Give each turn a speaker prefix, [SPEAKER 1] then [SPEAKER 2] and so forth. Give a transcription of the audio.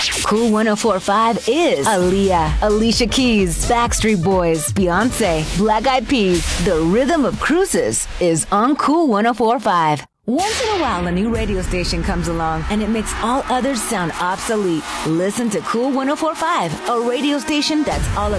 [SPEAKER 1] Cool 104.5 is Aaliyah, Alicia Keys, Backstreet Boys, Beyonce, Black Eyed Peas. The rhythm of cruises is on Cool 104.5. Once in a while, a new radio station comes along and it makes all others sound obsolete. Listen to Cool 104.5, a radio station that's all about